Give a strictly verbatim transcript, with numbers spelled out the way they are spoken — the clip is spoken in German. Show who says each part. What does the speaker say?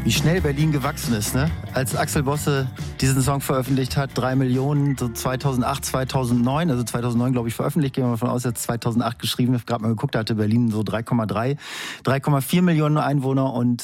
Speaker 1: Wie schnell Berlin gewachsen ist, ne? Als Axel Bosse diesen Song veröffentlicht hat, drei Millionen, so zweitausendacht, zweitausendneun, also zweitausendneun, glaube ich, veröffentlicht, gehen wir mal von aus, jetzt zweitausendacht geschrieben, ich habe gerade mal geguckt, da hatte Berlin so drei Komma drei, drei Komma vier Millionen Einwohner und